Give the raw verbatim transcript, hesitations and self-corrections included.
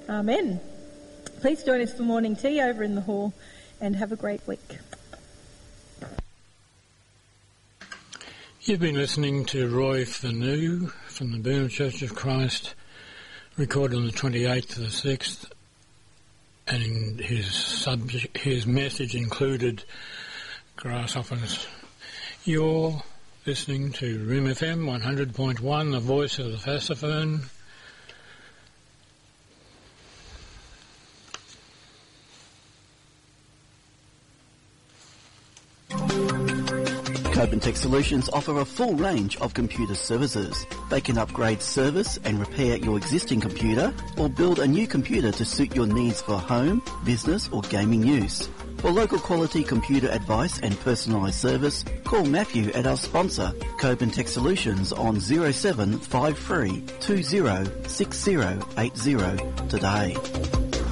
Amen. Please join us for morning tea over in the hall and have a great week. You've been listening to Roy Fanu from the Boom Church of Christ, recorded on the twenty-eighth of the sixth, and his subject, his message included grasshoppers. You're listening to Room F M one hundred point one, the voice of the Fassifern. Coben Tech Solutions offer a full range of computer services. They can upgrade, service and repair your existing computer or build a new computer to suit your needs for home, business or gaming use. For local quality computer advice and personalised service, call Matthew at our sponsor, Coben Tech Solutions, on zero seven five three two zero six zero eight zero today.